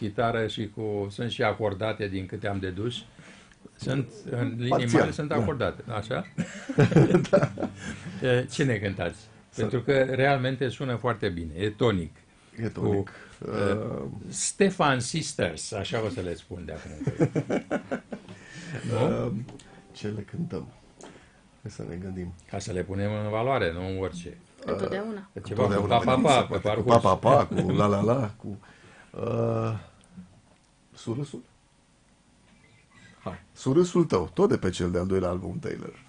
chitară și sunt și acordate din câte am dedus. Sunt, în linii Parțial, mari sunt acordate, așa? Ce ne cântați? Pentru că realmente sună foarte bine, e tonic. E tonic. Stefan Sisters, așa o să le spun de acum. Ce le cântăm? Hai să ne gândim. Ca să le punem în valoare, nu în orice. Întotdeauna. Ceva cu pa-pa-pa, pe Cu parcurs. pa-pa-pa, cu la-la-la, cu surâsul. Hai, surâsul tău, tot de pe cel de-al doilea album Taylor.